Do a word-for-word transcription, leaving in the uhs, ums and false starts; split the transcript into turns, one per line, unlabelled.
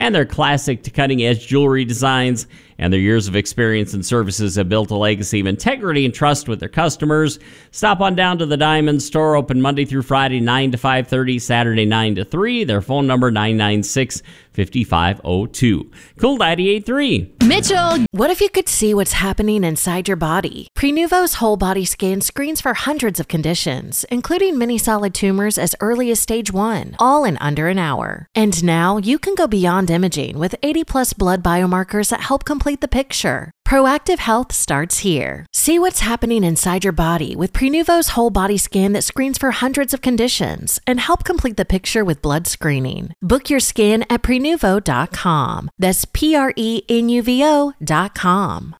and their classic to cutting-edge jewelry designs and their years of experience and services have built a legacy of integrity and trust with their customers. Stop on down to the Diamond Store, open Monday through Friday, nine to five thirty, Saturday, nine to three. Their phone number, nine nine six, five five zero two. Cool ninety-eight point three.
Mitchell, what if you could see what's happening inside your body? Prenuvo's whole body scan screens for hundreds of conditions, including many solid tumors as early as stage one, all in under an hour. And now you can go beyond imaging with eighty plus blood biomarkers that help complete the picture. Proactive health starts here. See what's happening inside your body with Prenuvo's whole body scan that screens for hundreds of conditions and help complete the picture with blood screening. Book your scan at prenuvo dot com. That's P R E N U V O dot com.